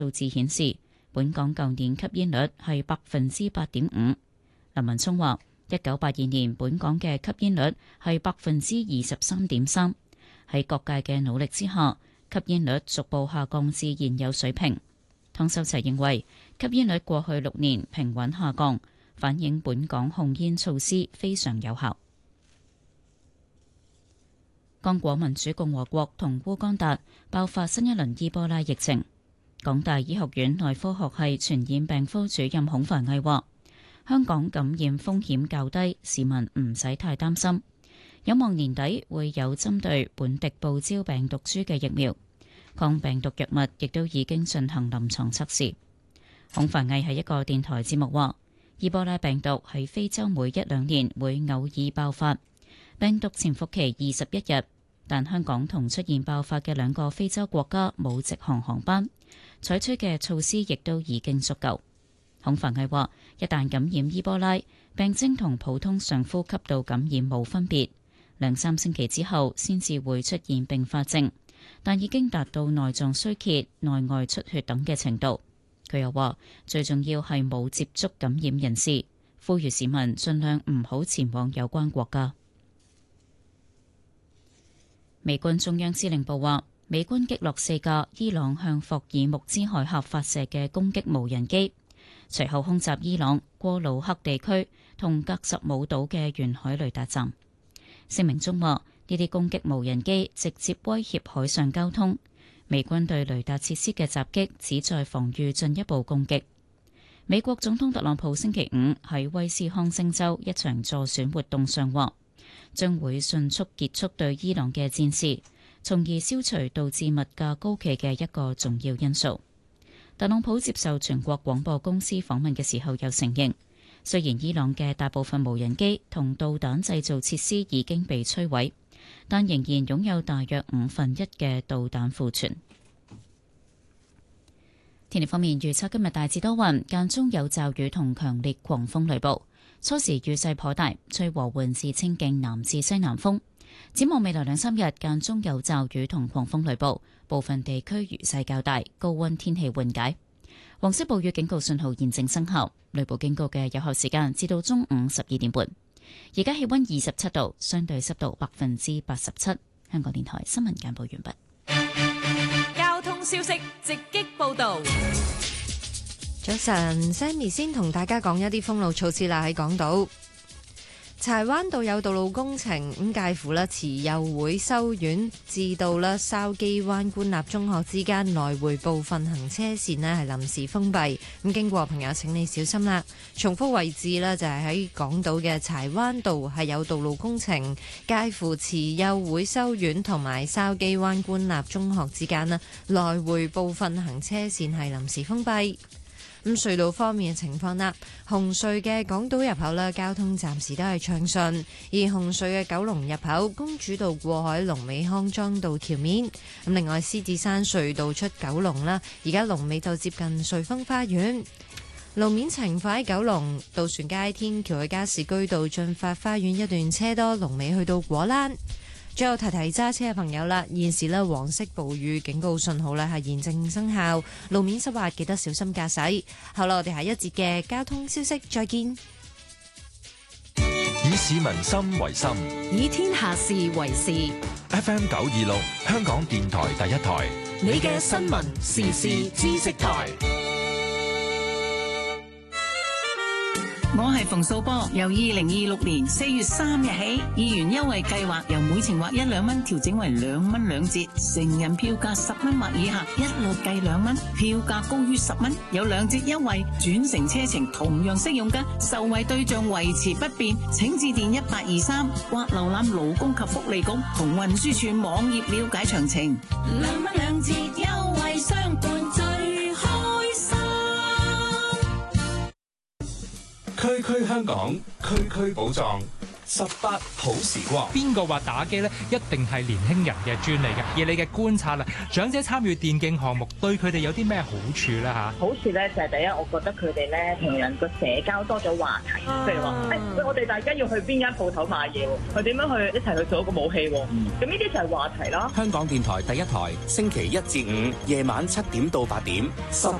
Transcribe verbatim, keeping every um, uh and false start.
數字顯示，本港舊年吸煙率係百分之八點五。林文聰話：一九八二年本港嘅吸煙率係百分之二十三點三，喺各界嘅努力之下，吸煙率逐步下降至現有水平。湯修齊認為，吸煙率過去六年平穩下降，反映本港控煙措施非常有效。剛果民主共和國同烏干達爆發新一輪伊波拉疫情。港大醫學院內科學系傳染病科主任孔繁毅話：香港感染風險較低，市民唔使太擔心。有望年底會有針對本地報招病毒株嘅疫苗，抗病毒藥物亦都已經進行臨床測試。孔繁毅喺一個電台節目話：伊波拉病毒喺非洲每一兩年會偶爾爆發，病毒潛伏期二十一日，但香港同出現爆發嘅兩個非洲國家冇直航航班，採取嘅措施亦都已經足夠。孔繁毅話：一旦感染伊波拉，病徵同普通上呼吸道感染冇分別，兩三星期之後先至會出現併發症，但已經達到內臟衰竭、內外出血等嘅程度。佢又話：最重要係冇接觸感染人士，呼籲市民盡量唔好前往有關國家。美軍中央司令部話，美軍擊落四架伊朗向霍爾木茲海峽發射嘅攻擊無人機，隨後空襲伊朗過魯克地區同格什姆島嘅沿海雷達站。聲明中話，呢啲攻擊無人機直接威脅海上交通。美軍對雷達設施嘅襲擊旨在防禦進一步攻擊。美國總統特朗普星期五喺威斯康星州一場助選活動上話，將會迅速結束對伊朗嘅戰事，從而消除導致物價高企嘅一個重要因素。特朗普接受全國廣播公司訪問嘅時候又承認，雖然伊朗嘅大部分無人機同導彈製造設施已經被摧毀，但仍然擁有大約五分一嘅導彈庫存。天氣方面預測今日大致多雲，間中有驟雨同強烈狂風雷暴，初時雨勢頗大，吹和緩至清勁南至西南風。展望未來兩三日間中有驟雨同狂風雷暴，部分地區雨勢較大，高溫天氣緩解。黃色暴雨警告信號現正生效，雷暴警告嘅有效時間至到中午十二點半。而家氣溫二十七度，相對濕度百分之八十七。香港電台新聞簡報完畢。 交通消息直擊報道。 早晨 ，Sammy 先同大家講一啲封路措施啦。喺港島柴灣道有道路工程，咁介乎咧慈幼會修院至到咧筲箕灣官立中學之間來回部分行車線咧係臨時封閉，咁經過朋友請你小心啦。重複位置咧就係喺港島嘅柴灣道係有道路工程，介乎慈幼會修院同埋筲箕灣官立中學之間咧來回部分行車線係臨時封閉。咁隧道方面嘅情況啦，紅隧嘅港島入口咧，交通暫時都係暢順；而紅隧嘅九龍入口，公主道過海龍尾康莊道橋面。咁另外，獅子山隧道出九龍啦，而家龍尾就接近瑞豐花園。路面情況喺九龍渡船街天橋去加士居道進發花園一段車多，龍尾去到果欄。最後提提揸車嘅朋友啦，現時呢黃色暴雨警告信號呢係現正生效，路面濕滑，記得小心駕駛。好啦，我哋下一節嘅交通消息再見。 以市民心為心， 以天下事為事。 F M 九二六香港電台第一台， 你嘅新聞時事知識台。 我係馮素波，由二零二六年四月三日起，議員優惠計劃由每程劃一兩蚊調整為兩蚊兩折，成人票價十蚊或以下一律計兩蚊，票價高於十蚊有兩折優惠，轉乘車程同樣適用㗎，受惠對象維持不變，請致電一八二三或瀏覽勞工及福利局同運輸署網頁了解詳情。 兩蚊兩折優惠相伴最開心。 區區香港，區區寶藏， 十八好時光。 邊個話打機咧一定係年輕人嘅專利嘅？而你嘅觀察啦，長者參與電競項目對佢哋有啲咩好處咧嚇？ 好處咧就係第一，我覺得佢哋咧同人個社交多咗話題，譬如話誒，喂，我哋大家要去邊間鋪頭買嘢喎，佢點樣去一齊去做一個武器喎？咁呢啲就係話題啦。 香港電台第一台，星期一至五夜晚七點到八點，十